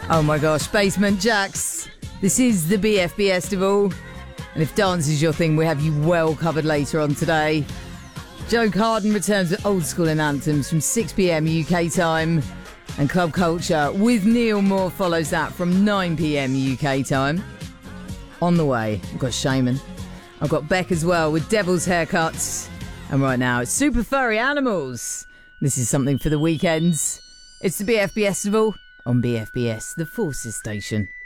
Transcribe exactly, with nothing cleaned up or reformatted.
Oh my gosh, Basement Jaxx. This is the B F B Festival. And if dance is your thing, we have you well covered later on today. Joe Carden returns with old school and anthems from six p.m. U K time. And Club Culture with Neil Moore follows that from nine p.m. U K time. On the way, I've got Shaman. I've got Beck as well with Devil's Haircuts. And right now, it's Super Furry Animals. This is something for the weekends. It's the B F B Festival on B F B S, the Forces Station.